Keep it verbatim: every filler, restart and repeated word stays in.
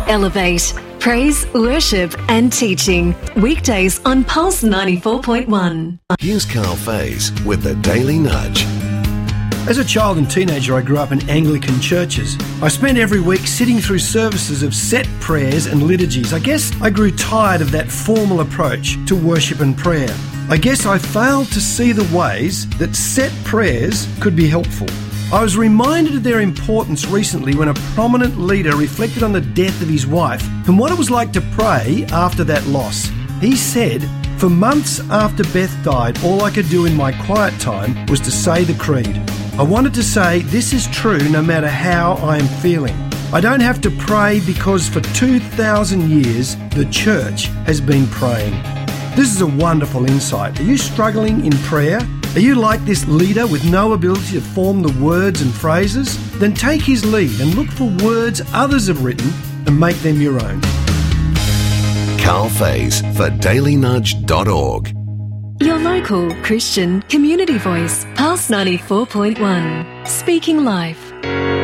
Elevate. Praise, worship and teaching. Weekdays on Pulse ninety-four point one. Here's Carl Faze with the Daily Nudge. As a child and teenager, I grew up in Anglican churches. I spent every week sitting through services of set prayers and liturgies. I guess I grew tired of that formal approach to worship and prayer. I guess I failed to see the ways that set prayers could be helpful. I was reminded of their importance recently when a prominent leader reflected on the death of his wife and what it was like to pray after that loss. He said, "For months after Beth died, all I could do in my quiet time was to say the creed. I wanted to say this is true no matter how I am feeling. I don't have to pray because for two thousand years the church has been praying." This is a wonderful insight. Are you struggling in prayer? Are you like this leader with no ability to form the words and phrases? Then take his lead and look for words others have written and make them your own. Carl Faze for daily nudge dot org. Your local Christian community voice, Pulse ninety-four point one. Speaking life.